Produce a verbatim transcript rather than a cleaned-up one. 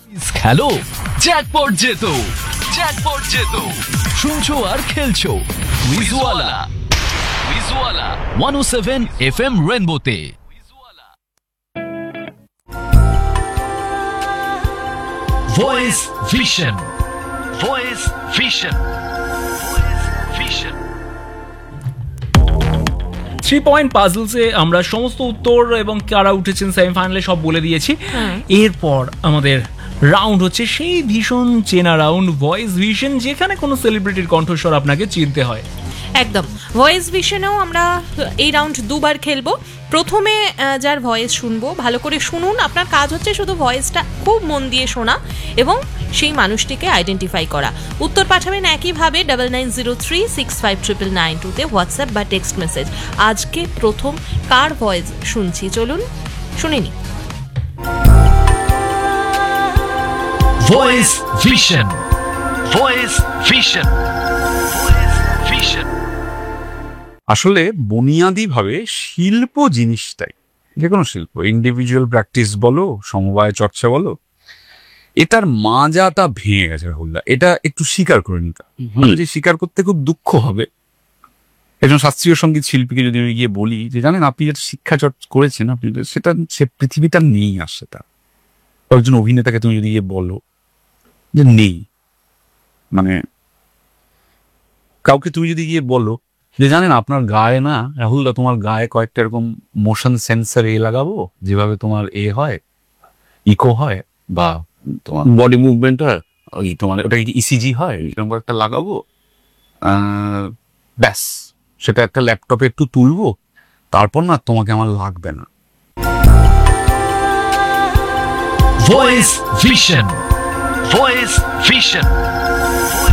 খেলো jackpot জেতো, jackpot জেতো। শুনছো আর খেলছো কুইজওয়ালা, কুইজওয়ালা ওয়ান ও seven F M রেনবোতে। Voice vision, voice vision, voice vision. Three point পাজলসে আমরা সমস্ত উত্তর এবং কারা উঠেছেন সেমিফাইনালে সব বলে দিয়েছি। এরপর আমাদের রাউন্ড হচ্ছে সেই ভীষণ চেনা রাউন্ড ভয়েস ভিশন, যেখানে কোনো সেলিব্রিটির কণ্ঠস্বর আপনাকে চিনতে হয়। একদম, ভয়েস ভিশনেও আমরা এই রাউন্ড দুবার খেলবো। প্রথমে যার ভয়েস শুনবো, ভালো করে শুনুন। আপনার কাজ হচ্ছে শুধু ভয়েসটা খুব মন দিয়ে শোনা এবং সেই মানুষটিকে আইডেন্টিফাই করা। উত্তর পাঠাবেন একইভাবে double nine zero three six five triple nine টুতে হোয়াটসঅ্যাপ বা টেক্সট মেসেজ। আজকে প্রথম কার ভয়েস শুনছি, চলুন শুনে নি। Voice vision, voice vision, voice vision. আসলে বুনিয়াদিভাবে শিল্প জিনিসটাই, যে কোনো শিল্প, ইন্ডিভিজুয়াল প্র্যাকটিস বলো, সমবায় চর্চা বলো, এটার মাজাটা ভেঙে গেছে রাহুলদা। এটা একটু স্বীকার করে নিতে, যে স্বীকার করতে খুব দুঃখ হবে। একজন শাস্ত্রীয় সঙ্গীত শিল্পীকে যদি আমি গিয়ে বলি যে জানেন আপনি যেটা শিক্ষা চর্চা করেছেন, আপনি সেটা সে পৃথিবীটা নেই, আর সেটা একজন অভিনেতাকে তুমি যদি গিয়ে বলো যে নেই, মানে কাউকে তুমি যদি গিয়ে বলো যে জানেন আপনার গায়ে না রাহুলদা, তোমার গায়ে কয়েকটা এরকম মোশন সেন্সার এ লাগাবো, যেভাবে তোমার এ হয়, ইকো হয়, বা তোমার বডি মুভমেন্ট হয়, ওই তোমার ওটা ইসিজি হয়, এরকম একটা লাগাবো, ব্যাস সেটা একটা ল্যাপটপে একটু তুলবো, তারপর না তোমাকে আমার লাগবে না। Voice vision, voice vision.